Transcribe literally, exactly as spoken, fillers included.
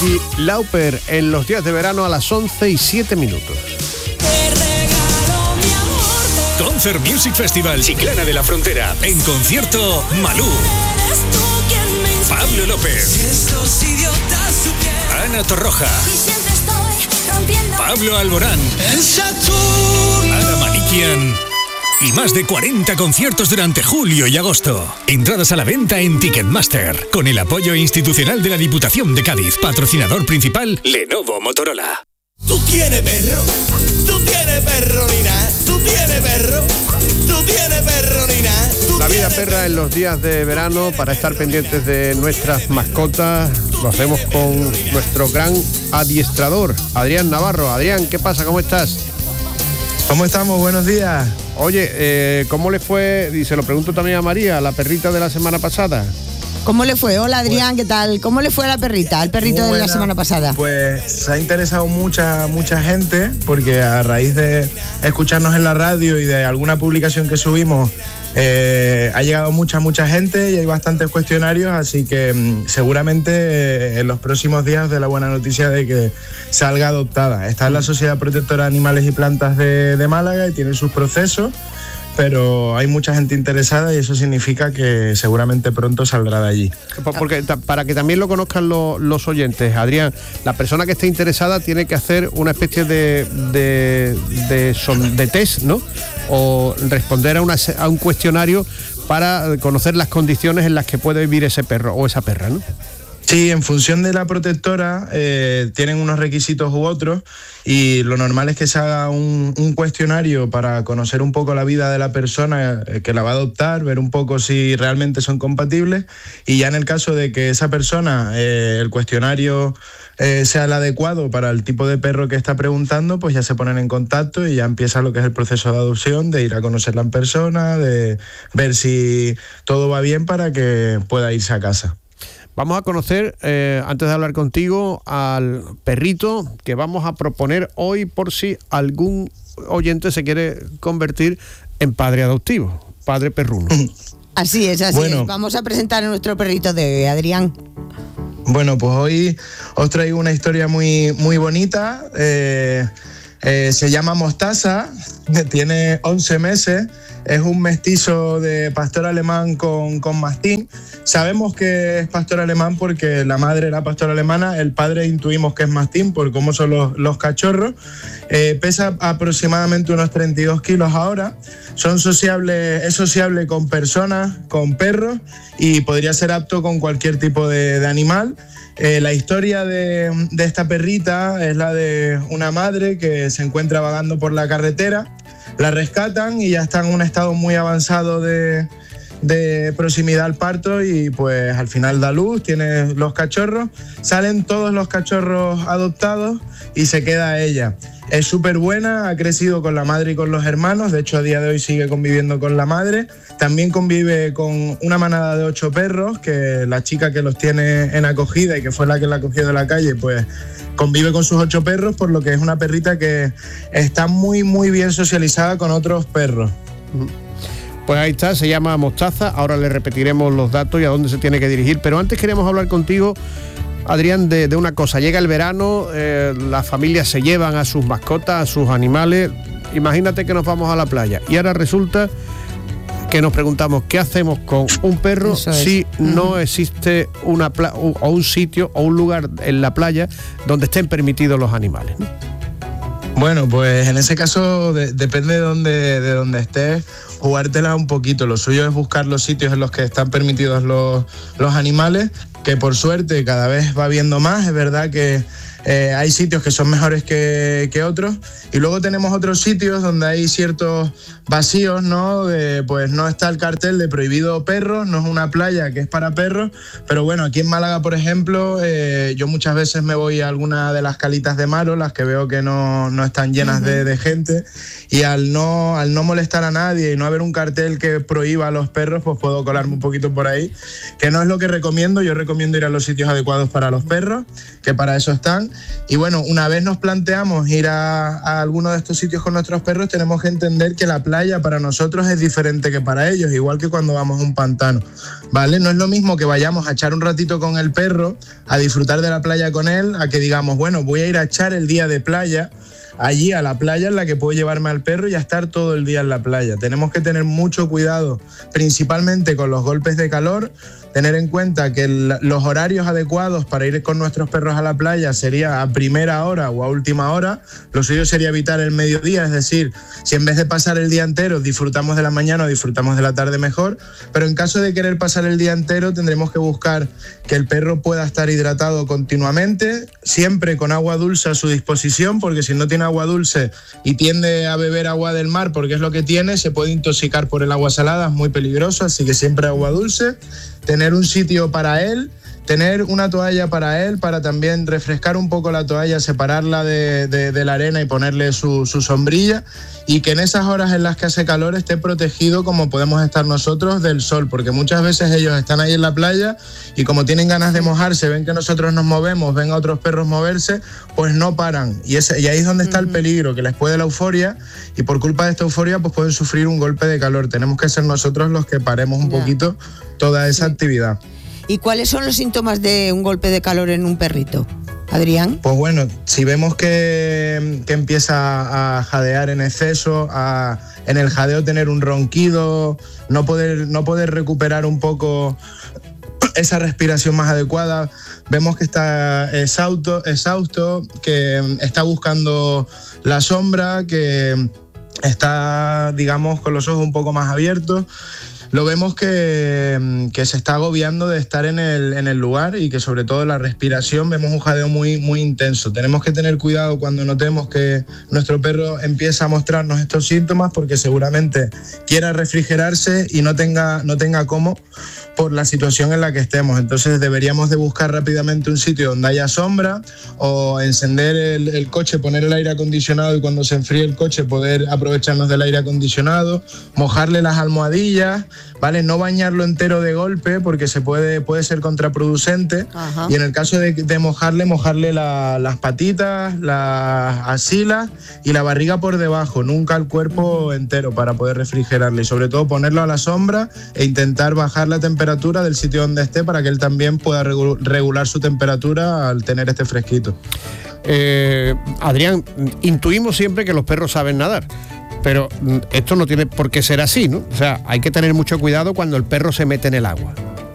Cyndi Lauper en los días de verano a las once y siete minutos. Concert Music Festival Chiclana de la Frontera. En concierto, Malú, Pablo López, Ana Torroja, Pablo Alborán, Ada Malikian y más de cuarenta conciertos durante julio y agosto. Entradas a la venta en Ticketmaster, con el apoyo institucional de la Diputación de Cádiz. Patrocinador principal, Lenovo Motorola. Tú tienes perro, tú tienes perro, Nina, tú tienes perro, tú tienes perro, Nina. La vida perra en los días de verano, para estar pendientes de nuestras mascotas, lo hacemos con nuestro gran adiestrador, Adrián Navarro. Adrián, ¿qué pasa? ¿Cómo estás? ¿Cómo estamos? Buenos días. Oye, eh, ¿cómo le fue? Y se lo pregunto también a María, la perrita de la semana pasada. ¿Cómo le fue? Hola Adrián, ¿qué tal? ¿Cómo le fue a la perrita, al perrito de la semana pasada? Pues se ha interesado mucha, mucha gente, porque a raíz de escucharnos en la radio y de alguna publicación que subimos, eh, ha llegado mucha, mucha gente y hay bastantes cuestionarios, así que mmm, seguramente eh, en los próximos días de la buena noticia de que salga adoptada. Está en la Sociedad Protectora de Animales y Plantas de, de Málaga y tiene sus procesos, pero hay mucha gente interesada y eso significa que seguramente pronto saldrá de allí. Porque para que también lo conozcan los, los oyentes, Adrián, la persona que esté interesada tiene que hacer una especie de de, de, son, de test, ¿no? O responder a, una, a un cuestionario para conocer las condiciones en las que puede vivir ese perro o esa perra, ¿no? Sí, en función de la protectora eh, tienen unos requisitos u otros y lo normal es que se haga un, un cuestionario para conocer un poco la vida de la persona que la va a adoptar, ver un poco si realmente son compatibles y ya en el caso de que esa persona, eh, el cuestionario eh, sea el adecuado para el tipo de perro que está preguntando, pues ya se ponen en contacto y ya empieza lo que es el proceso de adopción, de ir a conocerla en persona, de ver si todo va bien para que pueda irse a casa. Vamos a conocer, eh, antes de hablar contigo, al perrito que vamos a proponer hoy por si algún oyente se quiere convertir en padre adoptivo, padre perruno. Así es, así bueno, es. Vamos a presentar a nuestro perrito de hoy, Adrián. Bueno, pues hoy os traigo una historia muy, muy bonita. Eh, eh, se llama Mostaza, tiene once meses. Es un mestizo de pastor alemán con, con mastín. Sabemos que es pastor alemán porque la madre era pastora alemana, el padre intuimos que es mastín por cómo son los, los cachorros. Eh, pesa aproximadamente unos treinta y dos kilos ahora. Son sociables, es sociable con personas, con perros y podría ser apto con cualquier tipo de, de animal. Eh, la historia de, de esta perrita es la de una madre que se encuentra vagando por la carretera. La rescatan y ya está en un estado muy avanzado de, de proximidad al parto y pues al final da luz, tiene los cachorros, salen todos los cachorros adoptados y se queda ella. Es súper buena, ha crecido con la madre y con los hermanos, de hecho a día de hoy sigue conviviendo con la madre. También convive con una manada de ocho perros, que la chica que los tiene en acogida y que fue la que la cogió de la calle, pues convive con sus ocho perros, por lo que es una perrita que está muy, muy bien socializada con otros perros. Pues ahí está, se llama Mostaza, ahora le repetiremos los datos y a dónde se tiene que dirigir, pero antes queremos hablar contigo, Adrián, de, de una cosa. Llega el verano, eh, las familias se llevan a sus mascotas, a sus animales. Imagínate que nos vamos a la playa y ahora resulta que nos preguntamos qué hacemos con un perro si no existe una pla- o un sitio o un lugar en la playa donde estén permitidos los animales, ¿no? Bueno, pues en ese caso de, depende de dónde, de dónde estés, jugártela un poquito. Lo suyo es buscar los sitios en los que están permitidos los, los animales, que por suerte cada vez va viendo más. Es verdad que eh, hay sitios que son mejores que, que otros y luego tenemos otros sitios donde hay ciertos vacíos, ¿no? De, pues no está el cartel de prohibido perros, no es una playa que es para perros, pero bueno, aquí en Málaga, por ejemplo, eh, yo muchas veces me voy a alguna de las calitas de Maro, las que veo que no, no están llenas uh-huh. de, de gente, y al no, al no molestar a nadie y no haber un cartel que prohíba a los perros, pues puedo colarme un poquito por ahí, que no es lo que recomiendo. Yo recomiendo ir a los sitios adecuados para los perros, que para eso están. Y bueno, una vez nos planteamos ir a, a alguno de estos sitios con nuestros perros, tenemos que entender que la playa para nosotros es diferente que para ellos, igual que cuando vamos a un pantano, ¿vale? No es lo mismo que vayamos a echar un ratito con el perro, a disfrutar de la playa con él, a que digamos, bueno, voy a ir a echar el día de playa allí a la playa en la que puedo llevarme al perro y a estar todo el día en la playa. Tenemos que tener mucho cuidado, principalmente con los golpes de calor, tener en cuenta que el, los horarios adecuados para ir con nuestros perros a la playa sería a primera hora o a última hora. Lo suyo sería evitar el mediodía, es decir, si en vez de pasar el día entero disfrutamos de la mañana o disfrutamos de la tarde mejor, pero en caso de querer pasar el día entero tendremos que buscar que el perro pueda estar hidratado continuamente, siempre con agua dulce a su disposición, porque si no tiene agua dulce y tiende a beber agua del mar porque es lo que tiene, se puede intoxicar por el agua salada, es muy peligroso, así que siempre agua dulce. Tener un sitio para él, tener una toalla para él, para también refrescar un poco la toalla, separarla de, de, de la arena y ponerle su, su sombrilla, y que en esas horas en las que hace calor esté protegido como podemos estar nosotros del sol, porque muchas veces ellos están ahí en la playa y como tienen ganas de mojarse, ven que nosotros nos movemos, ven a otros perros moverse, pues no paran, y, ese, y ahí es donde está el peligro, que les puede la euforia, y por culpa de esta euforia pues pueden sufrir un golpe de calor. Tenemos que ser nosotros los que paremos un poquito toda esa actividad. ¿Y cuáles son los síntomas de un golpe de calor en un perrito, Adrián? Pues bueno, si vemos que, que empieza a jadear en exceso, a, en el jadeo tener un ronquido, no poder, no poder recuperar un poco esa respiración más adecuada, vemos que está exhausto, exhausto, que está buscando la sombra, que está, digamos, con los ojos un poco más abiertos, lo vemos que, que se está agobiando de estar en el, en el lugar, y que sobre todo la respiración, vemos un jadeo muy, muy intenso. Tenemos que tener cuidado cuando notemos que nuestro perro empieza a mostrarnos estos síntomas, porque seguramente quiera refrigerarse y no tenga, no tenga cómo por la situación en la que estemos. Entonces deberíamos de buscar rápidamente un sitio donde haya sombra, o encender el, el coche, poner el aire acondicionado y cuando se enfríe el coche poder aprovecharnos del aire acondicionado, mojarle las almohadillas, ¿vale? No bañarlo entero de golpe porque se puede, puede ser contraproducente. Ajá. Y en el caso de, de mojarle, mojarle la, las patitas, las axilas y la barriga por debajo, nunca el cuerpo entero, para poder refrigerarle, y sobre todo ponerlo a la sombra e intentar bajar la temperatura del sitio donde esté para que él también pueda regular su temperatura al tener este fresquito. Eh, Adrián, intuimos siempre que los perros saben nadar, pero esto no tiene por qué ser así, ¿no? O sea, hay que tener mucho cuidado cuando el perro se mete en el agua.